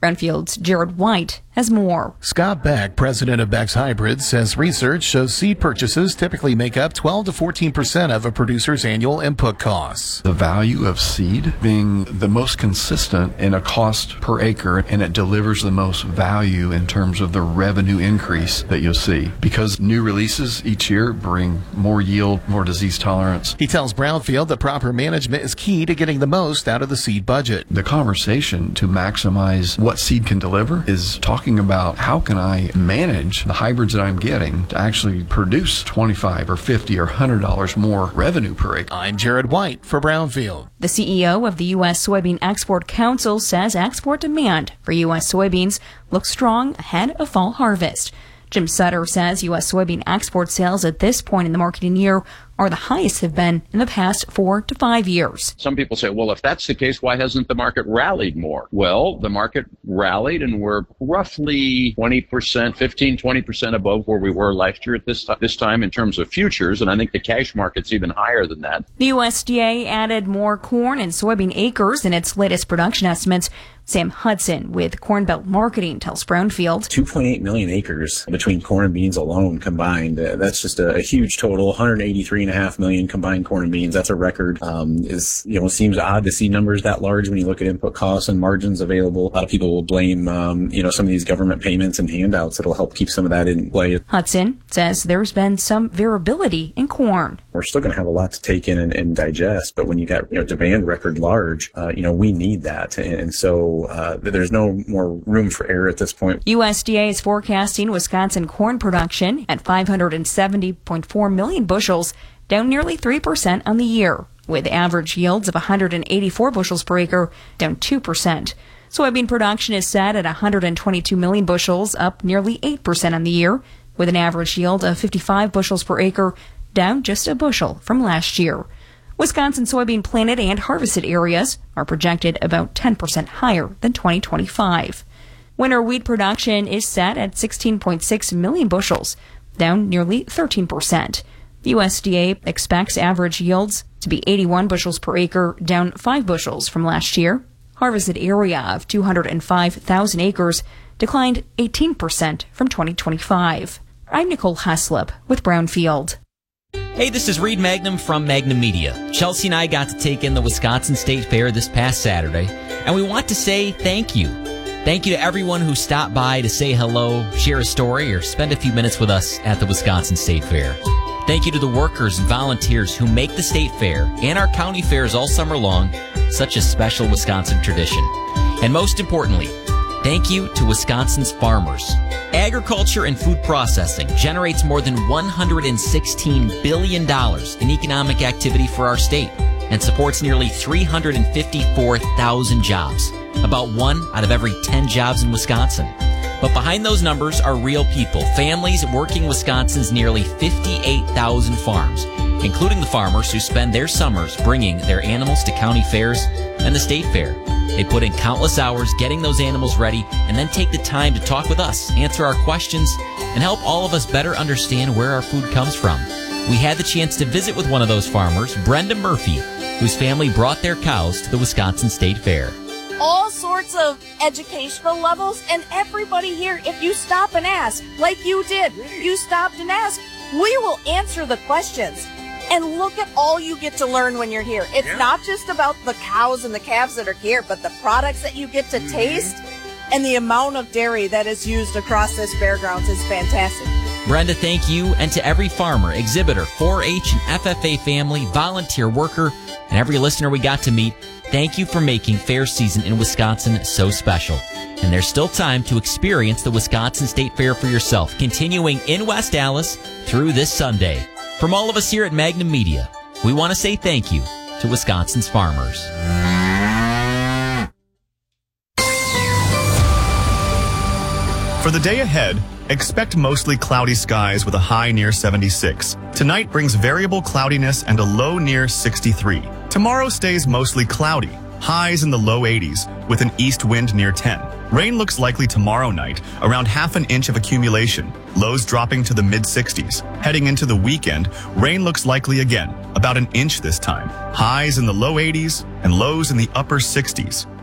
Brownfield's Jared White has more. Scott Beck, president of Beck's Hybrids, says research shows seed purchases typically make up 12 to 14% of a producer's annual input costs. The value of seed being the most consistent in a cost per acre, and it delivers the most value in terms of the revenue increase that you'll see, because new releases each year bring more yield, more disease tolerance. He tells Brownfield that proper management is key to getting the most out of the seed budget. The conversation to maximize what seed can deliver is talking about how can I manage the hybrids that I'm getting to actually produce $25 or $50 or $100 more revenue per acre. I'm Jared White for Brownfield. The CEO of the U.S. Soybean Export Council says export demand for U.S. soybeans looks strong ahead of fall harvest. Jim Sutter says U.S. soybean export sales at this point in the marketing year are the highest they've been in the past 4 to 5 years. Some people say, well, if that's the case, why hasn't the market rallied more? Well, the market rallied, and we're roughly 20% above where we were last year at this time in terms of futures, and I think the cash market's even higher than that. The USDA added more corn and soybean acres in its latest production estimates. Sam Hudson with Corn Belt Marketing tells Brownfield 2.8 million acres between corn and beans alone combined. That's just a huge total. 183.5 million combined corn and beans. That's a record. It seems odd to see numbers that large when you look at input costs and margins available. A lot of people will blame some of these government payments and handouts that'll help keep some of that in play. Hudson says there's been some variability in corn. We're still going to have a lot to take in and digest, but when you got demand record large, we need that, and so there's no more room for error at this point. USDA is forecasting Wisconsin corn production at 570.4 million bushels, down nearly 3% on the year, with average yields of 184 bushels per acre, down 2%. Soybean production is set at 122 million bushels, up nearly 8% on the year, with an average yield of 55 bushels per acre, down just a bushel from last year. Wisconsin soybean planted and harvested areas are projected about 10% higher than 2025. Winter wheat production is set at 16.6 million bushels, down nearly 13%. The USDA expects average yields to be 81 bushels per acre, down 5 bushels from last year. Harvested area of 205,000 acres declined 18% from 2025. I'm Nicole Heslop with Brownfield. Hey, this is Reed Magnum from Magnum Media. Chelsea and I got to take in the Wisconsin State Fair this past Saturday, and we want to say thank you. Thank you to everyone who stopped by to say hello, share a story, or spend a few minutes with us at the Wisconsin State Fair. Thank you to the workers and volunteers who make the State Fair and our county fairs all summer long such a special Wisconsin tradition. And most importantly, thank you to Wisconsin's farmers. Agriculture and food processing generates more than $116 billion in economic activity for our state and supports nearly 354,000 jobs, about 1 out of every 10 jobs in Wisconsin. But behind those numbers are real people, families working Wisconsin's nearly 58,000 farms, including the farmers who spend their summers bringing their animals to county fairs and the state fair. They put in countless hours getting those animals ready and then take the time to talk with us, answer our questions, and help all of us better understand where our food comes from. We had the chance to visit with one of those farmers, Brenda Murphy, whose family brought their cows to the Wisconsin State Fair. All sorts of educational levels, and everybody here, if you stop and ask, like you did, you stopped and asked, we will answer the questions. And look at all you get to learn when you're here. It's not just about the cows and the calves that are here, but the products that you get to taste and the amount of dairy that is used across this fairgrounds is fantastic. Brenda, thank you, and to every farmer, exhibitor, 4-H and FFA family, volunteer worker, and every listener we got to meet, thank you for making fair season in Wisconsin so special. And there's still time to experience the Wisconsin State Fair for yourself, continuing in West Allis through this Sunday. From all of us here at Magnum Media, we want to say thank you to Wisconsin's farmers. For the day ahead, expect mostly cloudy skies with a high near 76. Tonight brings variable cloudiness and a low near 63. Tomorrow stays mostly cloudy, highs in the low 80s with an east wind near 10. Rain looks likely tomorrow night, around ½ an inch of accumulation, lows dropping to the mid-60s. Heading into the weekend, rain looks likely again, about an inch this time. Highs in the low 80s and lows in the upper 60s.